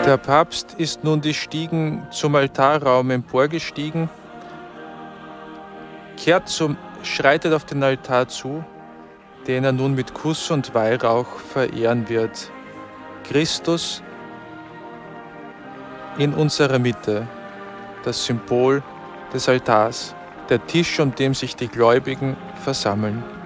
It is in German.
Der Papst ist nun die Stiegen zum Altarraum emporgestiegen, schreitet auf den Altar zu, den er nun mit Kuss und Weihrauch verehren wird. Christus in unserer Mitte, das Symbol des Altars, der Tisch, um den sich die Gläubigen versammeln.